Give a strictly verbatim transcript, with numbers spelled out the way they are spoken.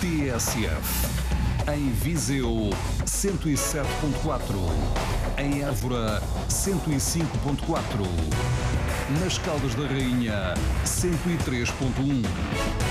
T S F. Em Viseu, cento e sete ponto quatro. Em Évora, cento e cinco ponto quatro. Nas Caldas da Rainha, cento e três ponto um.